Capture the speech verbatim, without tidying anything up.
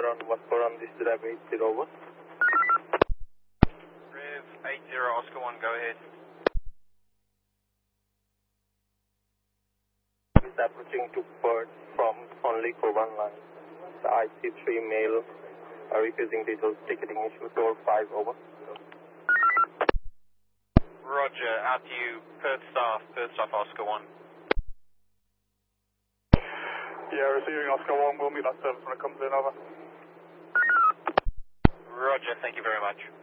Oscar on Oscar on this Rev eighty, over. Rev eighty, Oscar one, go ahead. Is approaching to Perth from only Coban line. The I C three male are refusing details, ticketing issue, door five, over. Roger, out to you, Perth staff, Perth staff, Oscar one. Yeah, receiving Oscar one, we'll meet that service when it comes in, over. Roger, thank you very much.